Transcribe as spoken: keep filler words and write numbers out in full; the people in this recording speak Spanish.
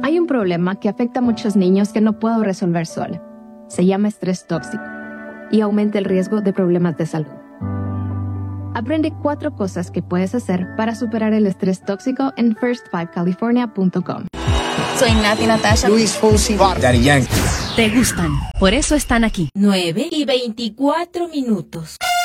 Hay un problema que afecta a muchos niños que no puedo resolver sola. Se llama estrés tóxico y aumenta el riesgo de problemas de salud. Aprende cuatro cosas que puedes hacer para superar el estrés tóxico en first five california punto com. Soy Nati Natasha. Luis Fonsi, Daddy Yankee. Te gustan, por eso están aquí. nueve y veinticuatro minutos.